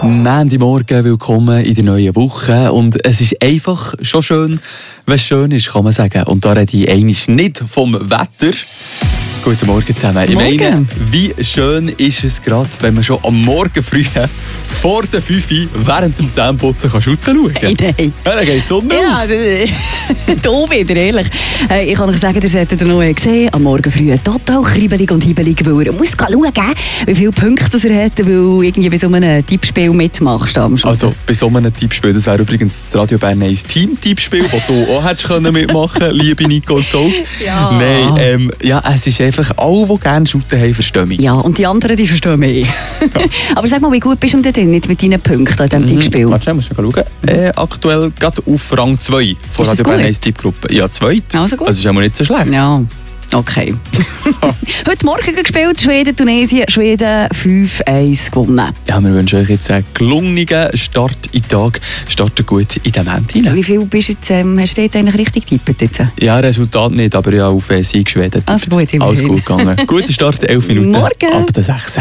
Montagmorgen, willkommen in der neuen Woche. Und es ist einfach schon schön, wenn es schön ist, kann man sagen. Und da rede ich eigentlich nicht vom Wetter. Guten Morgen zusammen. Ich meine, wie schön ist es gerade, wenn man schon am Morgen früh vor der 5 Uhr während dem Zähneputzen schauen kann. Nein. Ja, dann geht es um. Ja, da wieder, ehrlich. Ich kann euch sagen, ihr solltet noch gesehen, am Morgen früh total kribbelig und hibbelig, weil er muss schauen, wie viele Punkte er hat, weil irgendwie bei so einem Tippspiel mitmachst. Also bei so einem Tippspiel, das wäre übrigens das Radio Bern 1 Team-Tippspiel, das du auch hättest mitmachen können, liebe Nicole Zog. Ja. Nein, ja, es ist einfach, alle, die gerne shooten haben, verstehen mich. Ja, und die anderen, die verstehen mich. Aber sag mal, wie gut bist du denn nicht mit deinen Punkten in diesem Tippspiel? Warte, musst du schauen. Aktuell gerade auf Rang 2 von Radio Bern 1 Tippgruppe. Ja, 2. Also gut. Also ist auch nicht so schlecht. Ja. Okay. Heute Morgen gespielt, Schweden, Tunesien, Schweden 5-1 gewonnen. Ja, wir wünschen euch jetzt einen gelungenen Start in den Tag. Starten gut in den Moment hinein. Wie viel bist du jetzt, hast du jetzt eigentlich richtig getippt jetzt? Ja, Resultat nicht, aber ja auf Sieg Schweden. Also gut, alles gut gegangen. Guter Start, 11 Minuten. Morgen. Ab der 6.